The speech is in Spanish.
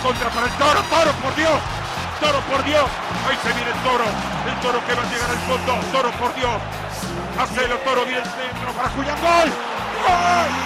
contra para el Toro. Toro, por Dios. Toro, por Dios. Ahí se viene el Toro. El Toro que va a llegar al fondo. Toro, por Dios. Hacelo, Toro, viene el centro para Julián. ¡Gol! ¡Gol!